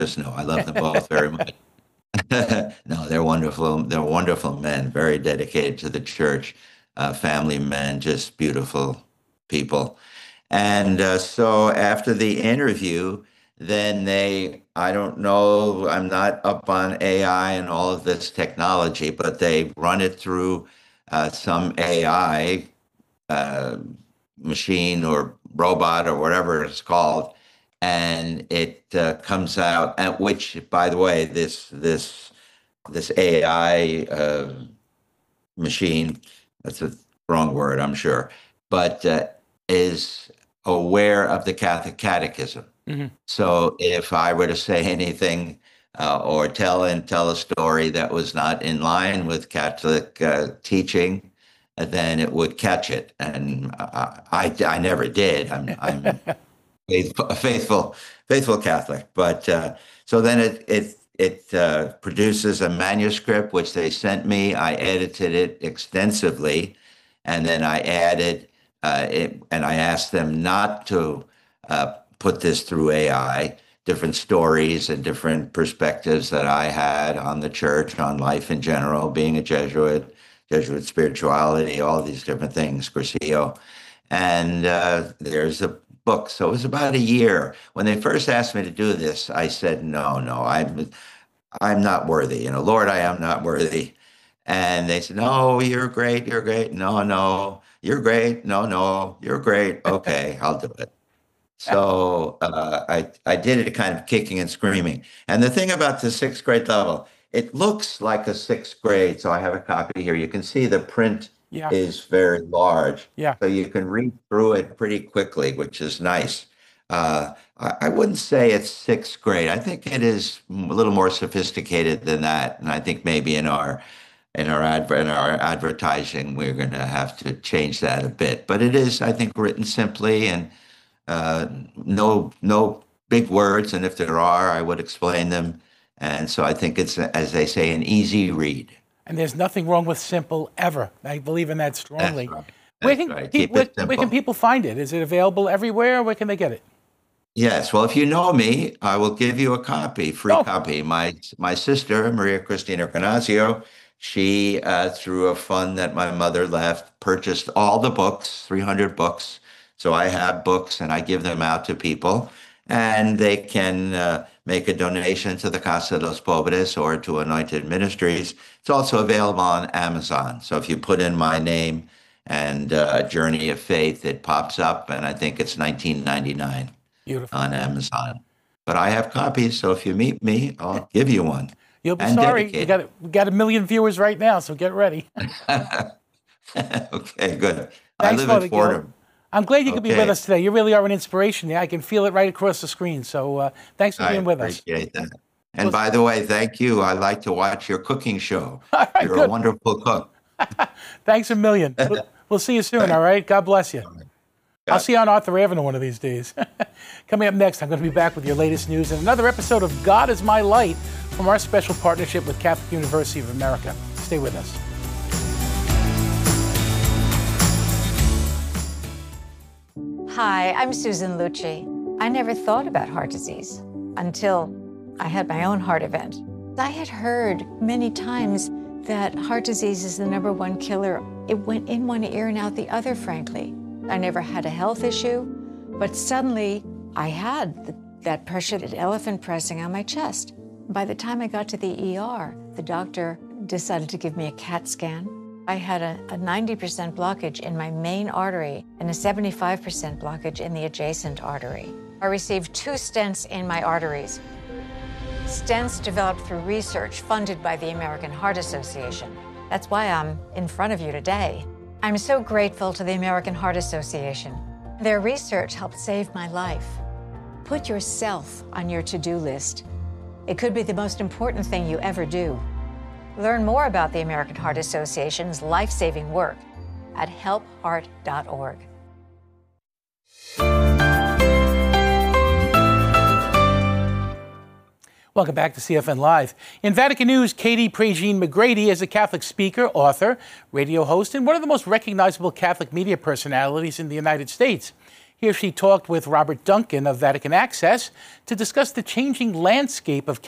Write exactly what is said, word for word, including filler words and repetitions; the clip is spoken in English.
Just know I love them both very much. No, they're wonderful. They're wonderful men, very dedicated to the church, uh, family men, just beautiful people. And uh, so after the interview, then they, I don't know, I'm not up on A I and all of this technology, but they run it through uh, some A I uh, machine or robot or whatever it's called, and it uh, comes out. At which, by the way, this this this A I uh, machine, that's a wrong word, I'm sure, but uh, is aware of the Catholic Catechism. Mm-hmm. So if I were to say anything uh, or tell and tell a story that was not in line with Catholic uh, teaching, then it would catch it. And I, I, I never did. I'm, I'm faithful, a faithful, faithful Catholic. But uh, so then it it it uh, produces a manuscript which they sent me. I edited it extensively, and then I added uh, it, and I asked them not to uh, put this through A I. Different stories and different perspectives that I had on the church, on life in general, being a Jesuit, Jesuit spirituality, all these different things, Cursillo. And uh, there's a book. So it was about a year. When they first asked me to do this, I said, no, no, I'm, I'm not worthy. You know, Lord, I am not worthy. And they said, no, you're great. You're great. No, no, you're great. No, no, you're great. Okay, I'll do it. So uh, I, I did it kind of kicking and screaming. And the thing about the sixth grade level, it looks like a sixth grade. So I have a copy here. You can see the print Yeah. is very large. Yeah. So you can read through it pretty quickly, which is nice. Uh, I, I wouldn't say it's sixth grade. I think it is a little more sophisticated than that. And I think maybe in our in our adver- in our advertising, we're going to have to change that a bit. But it is, I think, written simply and uh, no no big words. And if there are, I would explain them. And so I think it's, as they say, an easy read. And there's nothing wrong with simple ever. I believe in that strongly. That's right. Where That's can, right. pe- Keep where, it simple. where can people find it? Is it available everywhere? Where can they get it? Yes. Well, if you know me, I will give you a copy, free Oh. copy. My my sister, Maria Cristina Canazio, she, uh, through a fund that my mother left, purchased all the books, three hundred books. So I have books and I give them out to people. And they can uh, make a donation to the Casa de los Pobres or to Anointed Ministries. It's also available on Amazon. So if you put in my name and uh, Journey of Faith, it pops up, and I think it's nineteen ninety-nine Beautiful. on Amazon. But I have copies, so if you meet me, I'll give you one. You'll be and sorry. dedicate We got, we got a million viewers right now, so get ready. Okay, good. I Thanks, live Father in Gil. Fordham. I'm glad you could be Okay. with us today. You really are an inspiration. Yeah, I can feel it right across the screen. So uh, thanks for I being with us. appreciate that. And Well- by the way, thank you. I like to watch your cooking show. All right, You're good. a wonderful cook. Thanks a million. We'll, we'll see you soon, all right? God bless you. I'll see you on Arthur Avenue one of these days. Coming up next, I'm going to be back with your latest news and another episode of God is My Light from our special partnership with Catholic University of America. Stay with us. Hi, I'm Susan Lucci. I never thought about heart disease until I had my own heart event. I had heard many times that heart disease is the number one killer. It went in one ear and out the other, frankly. I never had a health issue, but suddenly I had the, that pressure, that elephant pressing on my chest. By the time I got to the E R, the doctor decided to give me a CAT scan. I had a, a ninety percent blockage in my main artery and a seventy-five percent blockage in the adjacent artery. I received two stents in my arteries. Stents developed through research funded by the American Heart Association. That's why I'm in front of you today. I'm so grateful to the American Heart Association. Their research helped save my life. Put yourself on your to-do list. It could be the most important thing you ever do. Learn more about the American Heart Association's life-saving work at help heart dot org. Welcome back to C F N Live. In Vatican News, Katie Prejean-McGrady is a Catholic speaker, author, radio host, and one of the most recognizable Catholic media personalities in the United States. Here she talked with Robert Duncan of Vatican Access to discuss the changing landscape of